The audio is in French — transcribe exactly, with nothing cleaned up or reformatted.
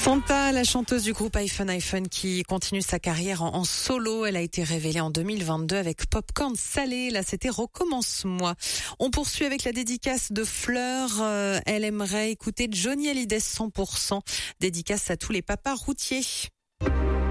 Santa, la chanteuse du groupe iPhone iPhone qui continue sa carrière en, en solo. Elle a été révélée en deux mille vingt-deux avec Popcorn Salé. Là, c'était Recommence-moi. On poursuit avec la dédicace de Fleur. Euh, elle aimerait écouter Johnny Hallyday cent pour cent. Dédicace à tous les papas routiers.